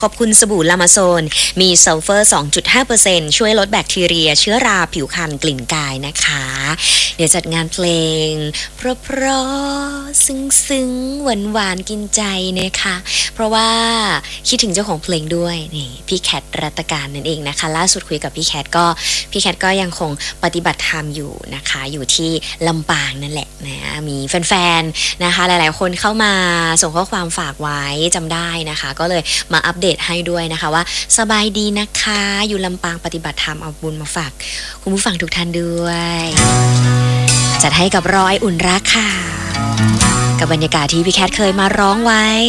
ขอบคุณสบู่ลามาโซนมีซัลเฟอร์ 2.5% ช่วยลดแบคทีเรียเชื้อราผิวพรรณกลิ่นกายนะคะเดี๋ยวจัดงานเพลงเพราะๆซึ้งๆหวานๆกินใจนะคะเพราะว่าคิดถึงเจ้าของเพลงด้วยนี่พี่แคทรัตการนั่นเองนะคะล่าสุดคุยกับพี่แคทก็ยังคงปฏิบัติธรรมอยู่นะคะอยู่ที่ลำปางนั่นแหละนะมีแฟนๆนะคะหลายๆคนเข้ามาส่งข้อความฝากไว้จำได้นะคะก็เลยมาอัปเดตให้ด้วยนะคะว่าสบายดีนะคะอยู่ลำปางปฏิบัติธรรมเอาบุญมาฝากคุณผู้ฟังทุกท่านด้วยจัดให้กับรอยอุ่นรักค่ะกับบรรยากาศที่พี่แคทเคยมาร้องไว้